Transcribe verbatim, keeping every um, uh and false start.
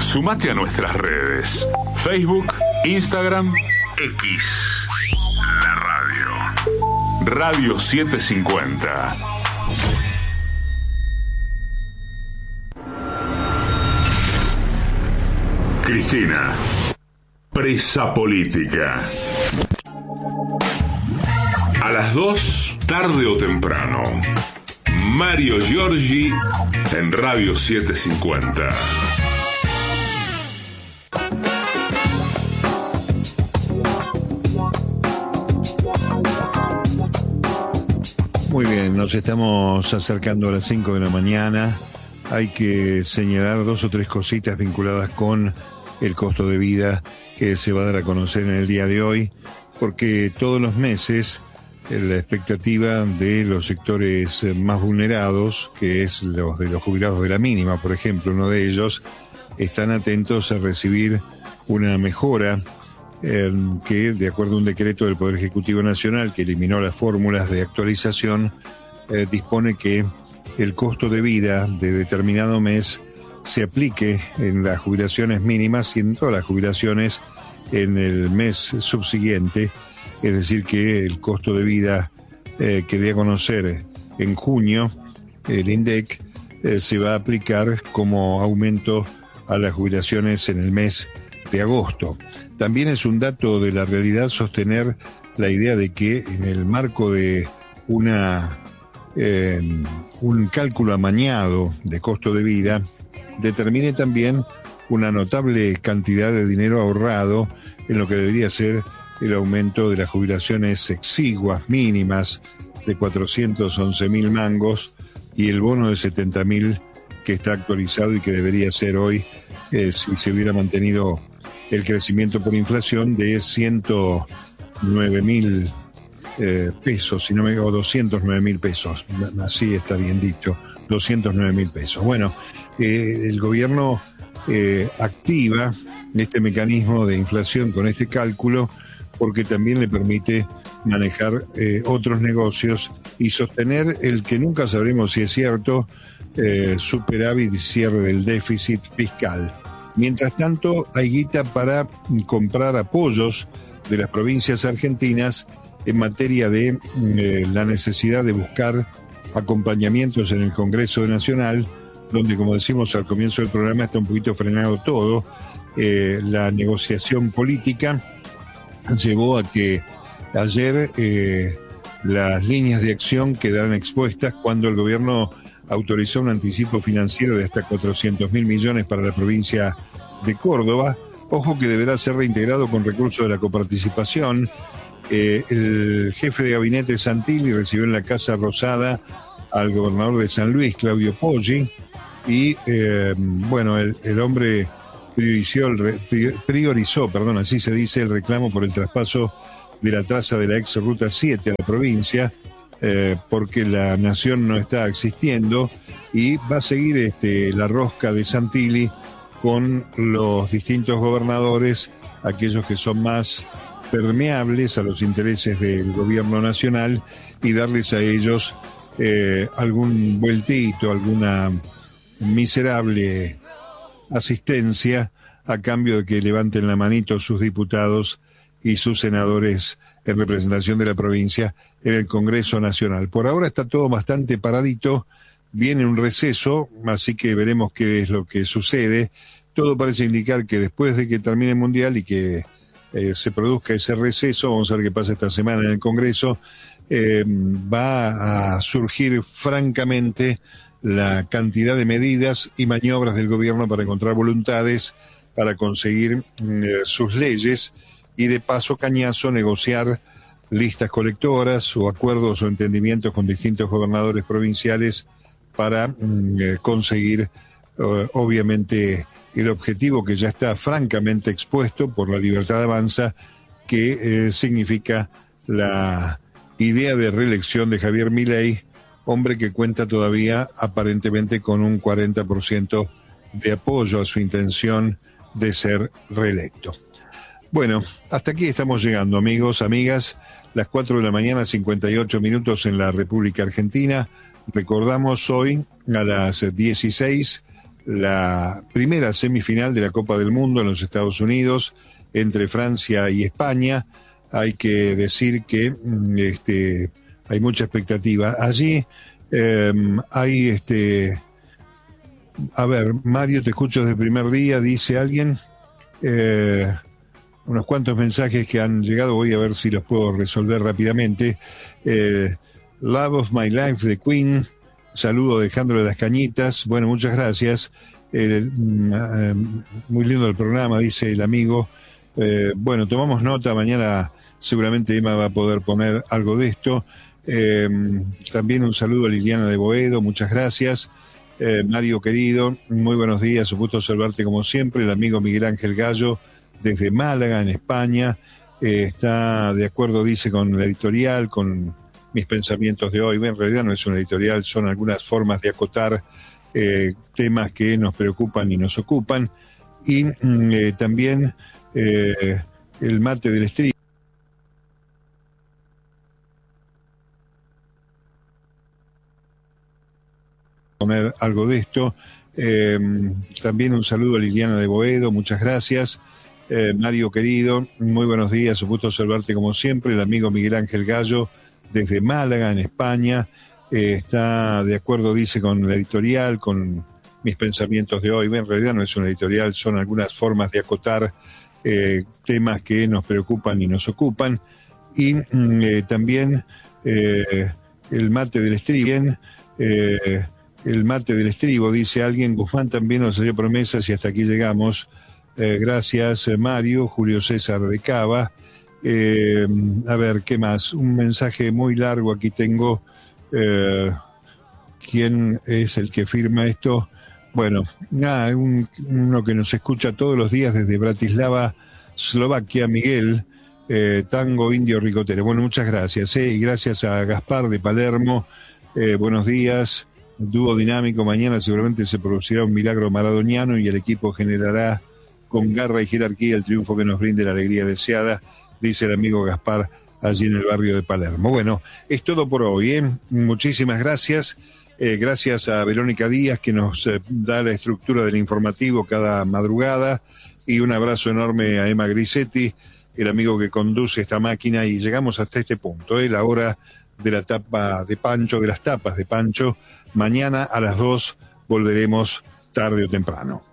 Sumate a nuestras redes. Facebook, Instagram, X. La radio. Radio setecientos cincuenta. Cristina, presa política. A las dos, tarde o temprano. Mario Giorgi en Radio setecientos cincuenta. Muy bien, nos estamos acercando a las cinco de la mañana. Hay que señalar dos o tres cositas vinculadas con el costo de vida que se va a dar a conocer en el día de hoy, porque todos los meses la expectativa de los sectores más vulnerados, que es los de los jubilados de la mínima, por ejemplo, uno de ellos, están atentos a recibir una mejora eh, que, de acuerdo a un decreto del Poder Ejecutivo Nacional que eliminó las fórmulas de actualización, eh, dispone que el costo de vida de determinado mes se aplique en las jubilaciones mínimas y en todas las jubilaciones en el mes subsiguiente. Es decir, que el costo de vida eh, que dé a conocer en junio, el INDEC, eh, se va a aplicar como aumento a las jubilaciones en el mes de agosto. También es un dato de la realidad sostener la idea de que en el marco de una eh, un cálculo amañado de costo de vida, determine también una notable cantidad de dinero ahorrado en lo que debería ser el aumento de las jubilaciones exiguas mínimas de cuatrocientos once mil mangos y el bono de setenta mil que está actualizado y que debería ser hoy, eh, si se hubiera mantenido el crecimiento por inflación, de ciento nueve mil eh, pesos, si no me equivoco, doscientos nueve mil pesos, así está bien dicho, doscientos nueve mil pesos. Bueno, eh, el gobierno eh, activa este mecanismo de inflación con este cálculo porque también le permite manejar eh, otros negocios y sostener el que nunca sabremos si es cierto, eh, superávit y cierre del déficit fiscal. Mientras tanto, hay guita para comprar apoyos de las provincias argentinas en materia de eh, la necesidad de buscar acompañamientos en el Congreso Nacional, donde, como decimos al comienzo del programa, está un poquito frenado todo. Eh, la negociación política llevó a que ayer eh, las líneas de acción quedaran expuestas cuando el gobierno autorizó un anticipo financiero de hasta cuatrocientos mil millones para la provincia de Córdoba. Ojo que deberá ser reintegrado con recursos de la coparticipación. Eh, el jefe de gabinete Santilli recibió en la Casa Rosada al gobernador de San Luis, Claudio Poggi, y eh, bueno, el, el hombre priorizó, el, priorizó, perdón, así se dice, el reclamo por el traspaso de la traza de la ex Ruta siete a la provincia, eh, porque la nación no está existiendo, y va a seguir este, la rosca de Santilli con los distintos gobernadores, aquellos que son más permeables a los intereses del gobierno nacional, y darles a ellos eh, algún vueltito, alguna miserable asistencia a cambio de que levanten la manito sus diputados y sus senadores en representación de la provincia en el Congreso Nacional. Por ahora está todo bastante paradito, viene un receso, así que veremos qué es lo que sucede. Todo parece indicar que después de que termine el Mundial y que eh, se produzca ese receso, vamos a ver qué pasa esta semana en el Congreso, eh, va a surgir francamente la cantidad de medidas y maniobras del gobierno para encontrar voluntades para conseguir eh, sus leyes y de paso cañazo negociar listas colectoras o acuerdos o entendimientos con distintos gobernadores provinciales para eh, conseguir eh, obviamente el objetivo que ya está francamente expuesto por la Libertad Avanza, que eh, significa la idea de reelección de Javier Milei, hombre que cuenta todavía aparentemente con un cuarenta por ciento de apoyo a su intención de ser reelecto. Bueno, hasta aquí estamos llegando, amigos, amigas. Las cuatro de la mañana, cincuenta y ocho minutos en la República Argentina. Recordamos hoy a las dieciséis la primera semifinal de la Copa del Mundo en los Estados Unidos entre Francia y España. Hay que decir que este, hay mucha expectativa. Allí eh, hay, este, a ver, Mario, te escucho desde el primer día, dice alguien, eh, unos cuantos mensajes que han llegado, voy a ver si los puedo resolver rápidamente. Eh, Love of My Life de Queen, saludo dejándole las cañitas, bueno, muchas gracias. Eh, eh, muy lindo el programa, dice el amigo. Eh, bueno, tomamos nota, mañana seguramente Emma va a poder poner algo de esto. Eh, también un saludo a Liliana de Boedo, muchas gracias. Eh, Mario querido, muy buenos días, un gusto saludarte como siempre. El amigo Miguel Ángel Gallo desde Málaga, en España, eh, está de acuerdo, dice, con la editorial, con mis pensamientos de hoy. Bueno, en realidad no es una editorial, son algunas formas de acotar eh, temas que nos preocupan y nos ocupan. Y mm, eh, también eh, el mate del estribo. Poner algo de esto. Eh, también un saludo a Liliana de Boedo, muchas gracias. Eh, Mario querido, muy buenos días, un gusto saludarte como siempre. El amigo Miguel Ángel Gallo desde Málaga, en España, eh, está de acuerdo, dice, con la editorial, con mis pensamientos de hoy. Bueno, en realidad no es una editorial, son algunas formas de acotar eh, temas que nos preocupan y nos ocupan. Y mm, eh, también eh, el mate del estribo. Eh, el mate del estribo, dice alguien. Guzmán también nos dio promesas y hasta aquí llegamos. Eh, gracias, Mario. Julio César de Cava. Eh, a ver, ¿qué más? Un mensaje muy largo aquí tengo. Eh, ¿Quién es el que firma esto? Bueno, nada, un, uno que nos escucha todos los días desde Bratislava, Eslovaquia, Miguel, eh, Tango Indio Ricotero. Bueno, muchas gracias. Eh, y gracias a Gaspar de Palermo. Eh, buenos días. Dúo dinámico, mañana seguramente se producirá un milagro maradoniano y el equipo generará con garra y jerarquía el triunfo que nos brinde la alegría deseada, dice el amigo Gaspar allí en el barrio de Palermo. Bueno, es todo por hoy, ¿eh? Muchísimas gracias. Eh, gracias a Verónica Díaz, que nos eh, da la estructura del informativo cada madrugada, y un abrazo enorme a Emma Grisetti, el amigo que conduce esta máquina, y llegamos hasta este punto, ¿eh? La hora de la tapa de Pancho, de las tapas de Pancho. Mañana a las dos volveremos tarde o temprano.